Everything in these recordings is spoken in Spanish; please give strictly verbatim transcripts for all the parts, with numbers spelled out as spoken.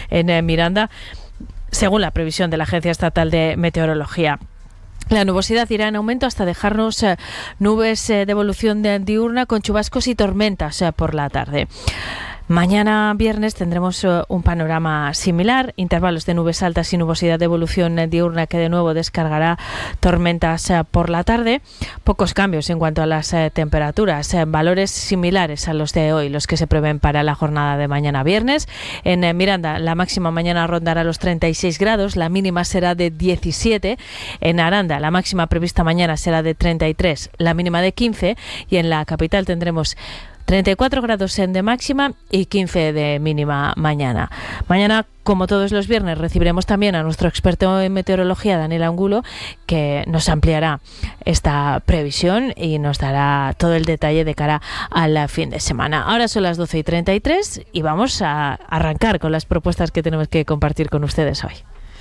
en eh, Miranda, según la previsión de la Agencia Estatal de Meteorología. La nubosidad irá en aumento hasta dejarnos eh, nubes eh, de evolución de diurna con chubascos y tormentas eh, por la tarde. Mañana viernes tendremos uh, un panorama similar, intervalos de nubes altas y nubosidad de evolución uh, diurna que de nuevo descargará tormentas uh, por la tarde. Pocos cambios en cuanto a las uh, temperaturas, uh, valores similares a los de hoy, los que se prevén para la jornada de mañana viernes. En uh, Miranda la máxima mañana rondará los treinta y seis grados, la mínima será de diecisiete. En Aranda la máxima prevista mañana será de treinta y tres, la mínima de quince, y en la capital tendremos treinta y cuatro grados en de máxima y quince de mínima mañana. Mañana, como todos los viernes, recibiremos también a nuestro experto en meteorología, Daniel Angulo, que nos ampliará esta previsión y nos dará todo el detalle de cara al fin de semana. Ahora son las doce y treinta y tres y vamos a arrancar con las propuestas que tenemos que compartir con ustedes hoy.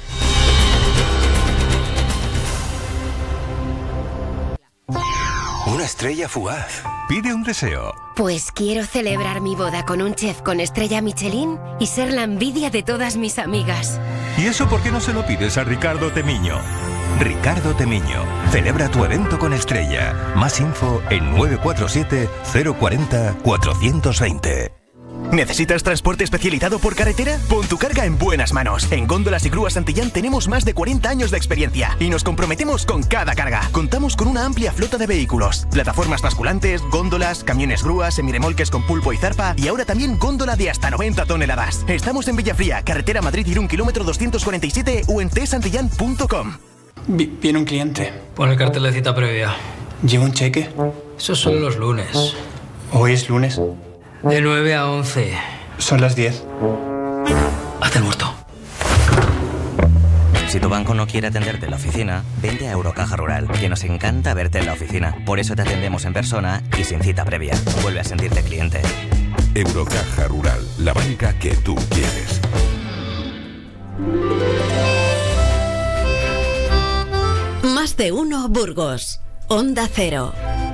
Una estrella fugaz. Pide un deseo. Pues quiero celebrar mi boda con un chef con estrella Michelin y ser la envidia de todas mis amigas. ¿Y eso por qué no se lo pides a Ricardo Temiño? Ricardo Temiño. Celebra tu evento con estrella. Más info en nueve cuatro siete, cero cuatro cero, cuatro dos cero. ¿Necesitas transporte especializado por carretera? Pon tu carga en buenas manos. En Góndolas y Grúas Santillán tenemos más de cuarenta años de experiencia y nos comprometemos con cada carga. Contamos con una amplia flota de vehículos, plataformas basculantes, góndolas, camiones grúas, semirremolques con pulpo y zarpa y ahora también góndola de hasta noventa toneladas. Estamos en Villafría, carretera Madrid-Irún, kilómetro doscientos cuarenta y siete o en t santillán punto com. Viene un cliente. Pon el cartel de cita previa. ¿Lleva un cheque? Esos son los lunes. ¿Hoy es lunes? De nueve a once. Son las diez. Haz el muerto. Si tu banco no quiere atenderte en la oficina, vente a Eurocaja Rural, que nos encanta verte en la oficina. Por eso te atendemos en persona y sin cita previa. Vuelve a sentirte cliente. Eurocaja Rural, la banca que tú quieres. Más de uno Burgos. Onda Cero.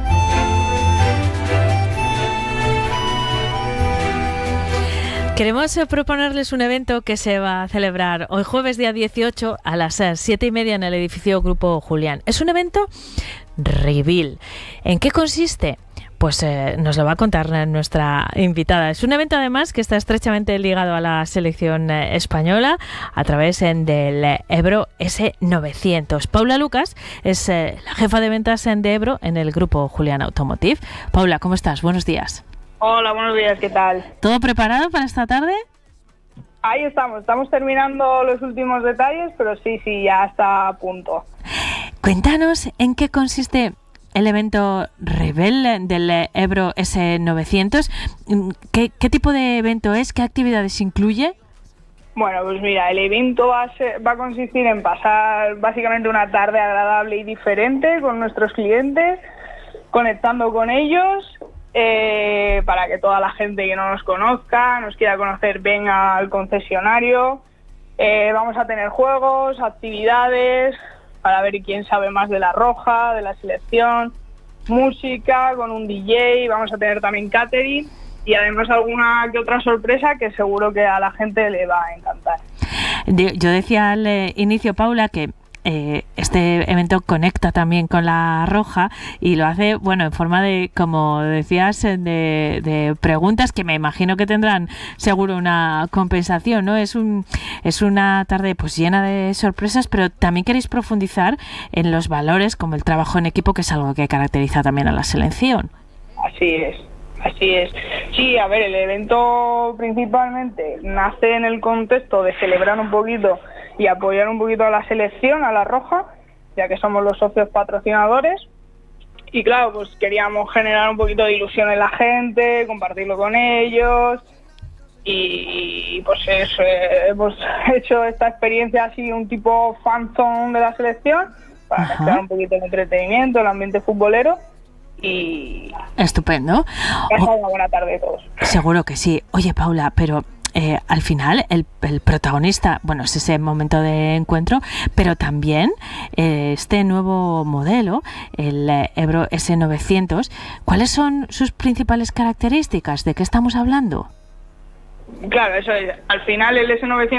Queremos proponerles un evento que se va a celebrar hoy jueves día dieciocho a las siete y media en el edificio Grupo Julián. Es un evento reveal. ¿En qué consiste? Pues eh, nos lo va a contar nuestra invitada. Es un evento además que está estrechamente ligado a la selección eh, española a través eh, del Ebro ese novecientos. Paula Lucas es eh, la jefa de ventas en de Ebro en el Grupo Julián Automotive. Paula, ¿cómo estás? Buenos días. Hola, buenos días, ¿qué tal? ¿Todo preparado para esta tarde? Ahí estamos, estamos terminando los últimos detalles, pero sí, sí, ya está a punto. Cuéntanos en qué consiste el evento Rebel del Ebro ese novecientos. ¿Qué, qué tipo de evento es? ¿Qué actividades incluye? Bueno, pues mira, el evento va a, ser, va a consistir en pasar básicamente una tarde agradable y diferente con nuestros clientes, conectando con ellos. Eh, para que toda la gente que no nos conozca, nos quiera conocer, venga al concesionario. Eh, vamos a tener juegos, actividades, para ver quién sabe más de la roja, de la selección, música con un D J, vamos a tener también catering y además alguna que otra sorpresa que seguro que a la gente le va a encantar. Yo decía al inicio, Paula, que Eh, este evento conecta también con la roja y lo hace, bueno, en forma de, como decías, de, de preguntas que me imagino que tendrán seguro una compensación, ¿no? Es un es una tarde pues llena de sorpresas, pero también queréis profundizar en los valores como el trabajo en equipo, que es algo que caracteriza también a la selección. Así es. Así es. Sí, a ver, el evento principalmente nace en el contexto de celebrar un poquito y apoyar un poquito a la selección, a la roja, ya que somos los socios patrocinadores. Y claro, pues queríamos generar un poquito de ilusión en la gente, compartirlo con ellos. Y pues eso, eh, hemos hecho esta experiencia así, un tipo fanzone de la selección, para Ajá. mezclar un poquito el entretenimiento, el ambiente futbolero. Y estupendo. Ha sido una buena tarde de todos. Seguro que sí. Oye, Paula, pero eh, al final el, el protagonista, bueno, es ese momento de encuentro, pero también eh, este nuevo modelo, el eh, Ebro ese novecientos, ¿cuáles son sus principales características? ¿De qué estamos hablando? Claro, eso es. Al final el ese novecientos